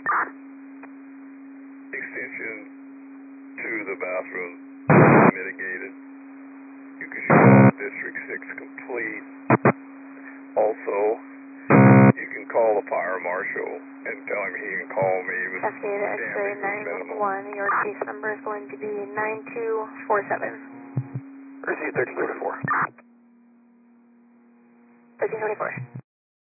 Extension to the bathroom mitigated. You can show District 6 complete. Also, you can call the fire marshal and tell him he can call me with Cascade X-ray damage minimal. 911, your case number is going to be 9247. Proceed 1324. 1324.